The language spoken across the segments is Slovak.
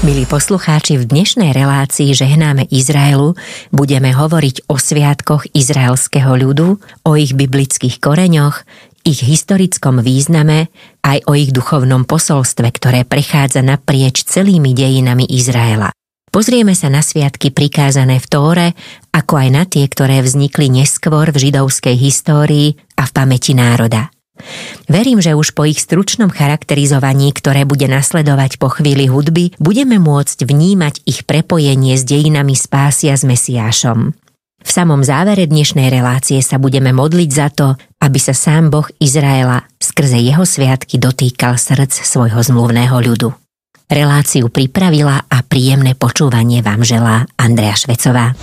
Milí poslucháči, v dnešnej relácii Žehnáme Izraelu budeme hovoriť o sviatkoch izraelského ľudu, o ich biblických koreňoch, ich historickom význame, aj o ich duchovnom posolstve, ktoré prechádza naprieč celými dejinami Izraela. Pozrieme sa na sviatky prikázané v Tóre, ako aj na tie, ktoré vznikli neskôr v židovskej histórii a v pamäti národa. Verím, že už po ich stručnom charakterizovaní, ktoré bude nasledovať po chvíli hudby, budeme môcť vnímať ich prepojenie s dejinami spásy a s Mesiášom. V samom závere dnešnej relácie sa budeme modliť za to, aby sa sám Boh Izraela skrze jeho sviatky dotýkal srdc svojho zmluvného ľudu. Reláciu pripravila a príjemné počúvanie vám želá Andrea Švecová.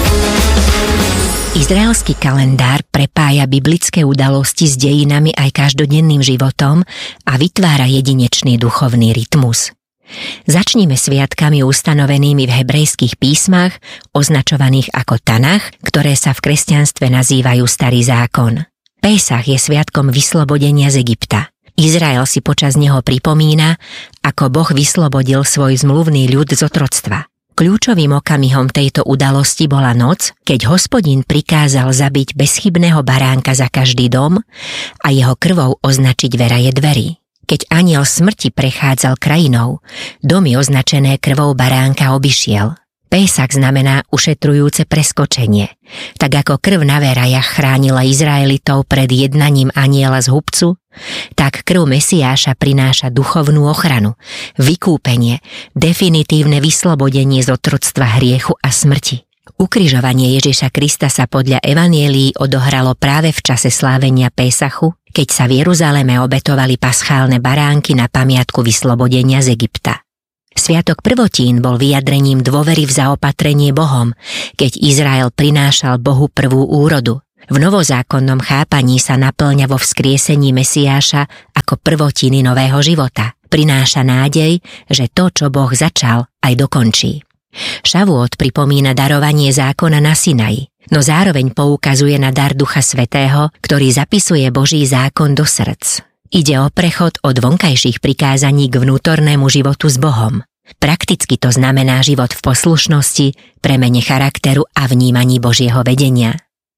Izraelský kalendár prepája biblické udalosti s dejinami aj každodenným životom a vytvára jedinečný duchovný rytmus. Začnime sviatkami ustanovenými v hebrejských písmach, označovaných ako Tanach, ktoré sa v kresťanstve nazývajú Starý zákon. Pésach je sviatkom vyslobodenia z Egypta. Izrael si počas neho pripomína, ako Boh vyslobodil svoj zmluvný ľud z otroctva. Kľúčovým okamihom tejto udalosti bola noc, keď Hospodin prikázal zabiť bezchybného baránka za každý dom a jeho krvou označiť veraje dverí. Keď anjel smrti prechádzal krajinou, domy označené krvou baránka obišiel. Pésach znamená ušetrujúce preskočenie. Tak ako krv na verajach chránila Izraelitov pred jednaním anjela z hubcu, tak krv Mesiáša prináša duchovnú ochranu, vykúpenie, definitívne vyslobodenie z otroctva hriechu a smrti. Ukrižovanie Ježiša Krista sa podľa evanjelií odohralo práve v čase slávenia Pésachu, keď sa v Jeruzaleme obetovali paschálne baránky na pamiatku vyslobodenia z Egypta. Sviatok prvotín bol vyjadrením dôvery v zaopatrenie Bohom, keď Izrael prinášal Bohu prvú úrodu. V novozákonnom chápaní sa napĺňa vo vzkriesení Mesiáša ako prvotiny nového života. Prináša nádej, že to, čo Boh začal, aj dokončí. Šavuot pripomína darovanie zákona na Sinaji, no zároveň poukazuje na dar Ducha Svätého, ktorý zapisuje Boží zákon do srdc. Ide o prechod od vonkajších prikázaní k vnútornému životu s Bohom. Prakticky to znamená život v poslušnosti, premene charakteru a vnímaní Božieho vedenia.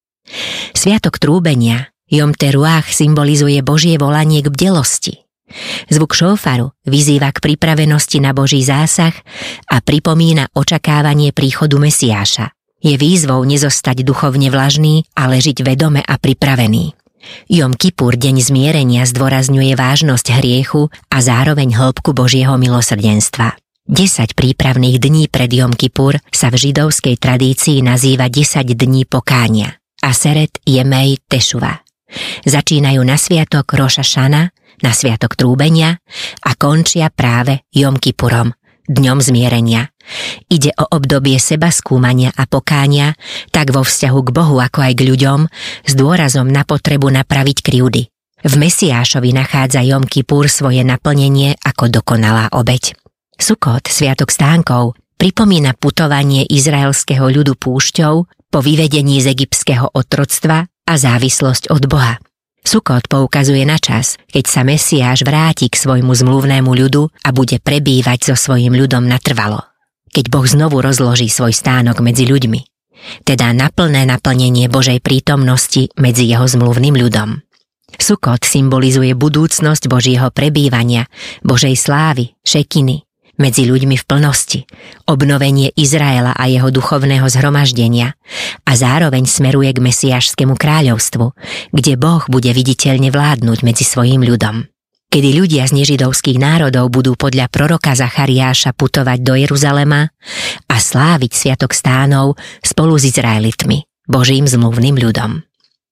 Sviatok trúbenia, Jom Teruach, symbolizuje Božie volanie k bdelosti. Zvuk šófaru vyzýva k pripravenosti na Boží zásah a pripomína očakávanie príchodu Mesiáša. Je výzvou nezostať duchovne vlažný, ale žiť vedome a pripravený. Jom Kipur, deň zmierenia, zdôrazňuje vážnosť hriechu a zároveň hĺbku Božieho milosrdenstva. 10 prípravných dní pred Jom Kipur sa v židovskej tradícii nazýva 10 dní pokánia. Aseret, Jemej, Tešuva. Začínajú na sviatok Roš hašana, na sviatok trúbenia a končia práve Jom Kipurom, dňom zmierenia. Ide o obdobie sebaskúmania a pokánia, tak vo vzťahu k Bohu ako aj k ľuďom, s dôrazom na potrebu napraviť krivdy. V Mesiášovi nachádza Jom Kipur svoje naplnenie ako dokonalá obeť. Sukot, sviatok stánkov, pripomína putovanie izraelského ľudu púšťou po vyvedení z egyptského otroctva a závislosť od Boha. Sukot poukazuje na čas, keď sa Mesiáš vráti k svojmu zmluvnému ľudu a bude prebývať so svojím ľudom natrvalo. Keď Boh znovu rozloží svoj stánok medzi ľuďmi, teda naplné naplnenie Božej prítomnosti medzi jeho zmluvným ľudom. Sukot symbolizuje budúcnosť Božieho prebývania, Božej slávy, šekiny, medzi ľuďmi v plnosti, obnovenie Izraela a jeho duchovného zhromaždenia a zároveň smeruje k Mesiášskému kráľovstvu, kde Boh bude viditeľne vládnuť medzi svojím ľudom. Kedy ľudia z nežidovských národov budú podľa proroka Zachariáša putovať do Jeruzalema a sláviť sviatok stánov spolu s Izraelitmi, Božím zmluvným ľudom.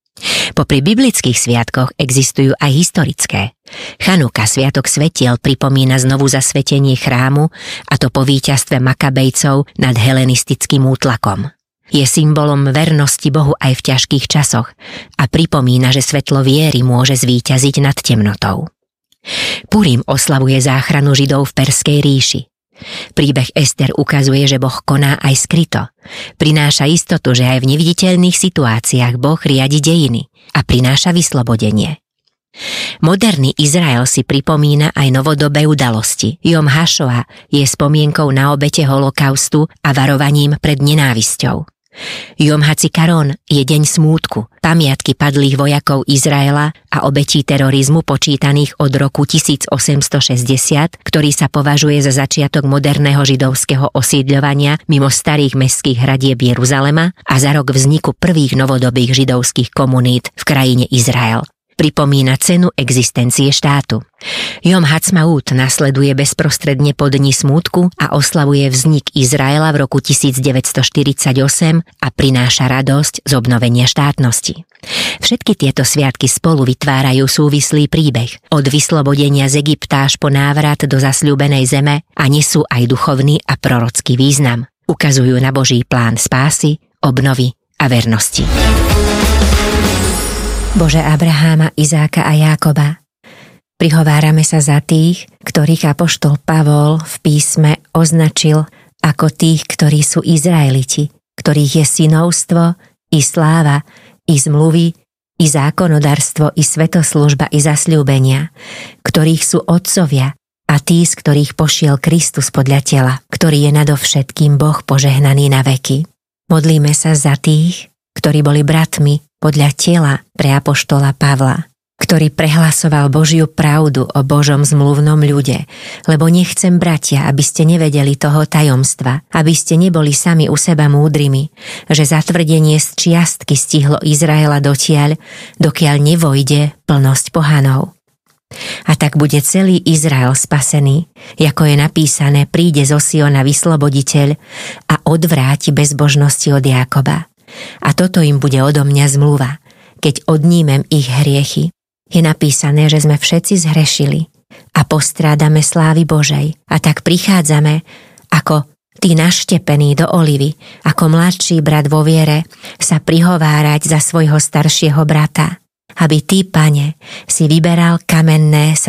Popri biblických sviatkoch existujú aj historické. Chanuka, sviatok svetiel, pripomína znovu zasvetenie chrámu, a to po víťazstve Makabejcov nad helenistickým útlakom. Je symbolom vernosti Bohu aj v ťažkých časoch a pripomína, že svetlo viery môže zvíťaziť nad temnotou. Purim oslavuje záchranu Židov v Perskej ríši. Príbeh Ester ukazuje, že Boh koná aj skryto. Prináša istotu, že aj v neviditeľných situáciách Boh riadi dejiny a prináša vyslobodenie. Moderný Izrael si pripomína aj novodobé udalosti. Jom Hašoa je spomienkou na obete holokaustu a varovaním pred nenávisťou. Jom Hacikaron je deň smútku, pamiatky padlých vojakov Izraela a obetí terorizmu počítaných od roku 1860, ktorý sa považuje za začiatok moderného židovského osídľovania mimo starých mestských hradieb Jeruzalema a za rok vzniku prvých novodobých židovských komunít v krajine Izrael. Pripomína cenu existencie štátu. Jom Hacmaut nasleduje bezprostredne po dni smútku a oslavuje vznik Izraela v roku 1948 a prináša radosť z obnovenia štátnosti. Všetky tieto sviatky spolu vytvárajú súvislý príbeh od vyslobodenia z Egypta až po návrat do zasľúbenej zeme a nesú aj duchovný a prorocký význam. Ukazujú na Boží plán spásy, obnovy a vernosti. Bože Abraháma, Izáka a Jákoba, prihovárame sa za tých, ktorých apoštol Pavol v písme označil ako tých, ktorí sú Izraeliti, ktorých je synovstvo, i sláva, i zmluvy, i zákonodarstvo, i svetoslužba, i zasľúbenia, ktorých sú otcovia a tí, z ktorých pošiel Kristus podľa tela, ktorý je nadovšetkým Boh požehnaný na veky. Modlíme sa za tých, ktorí boli bratmi podľa tela pre apoštola Pavla, ktorý prehlasoval Božiu pravdu o Božom zmluvnom ľude, lebo nechcem, bratia, aby ste nevedeli toho tajomstva, aby ste neboli sami u seba múdrymi, že zatvrdenie z čiastky stihlo Izraela dotiaľ, dokiaľ nevojde plnosť pohanov. A tak bude celý Izrael spasený, ako je napísané, príde zo Siona vysloboditeľ a odvráti bezbožnosti od Jákoba. A toto im bude odo mňa zmluva, keď odnímem ich hriechy. Je napísané, že sme všetci zhrešili a postrádame slávy Božej. A tak prichádzame ako tí naštepení do olivy, ako mladší brat vo viere, sa prihovárať za svojho staršieho brata, aby ty, Pane, si vyberal kamenné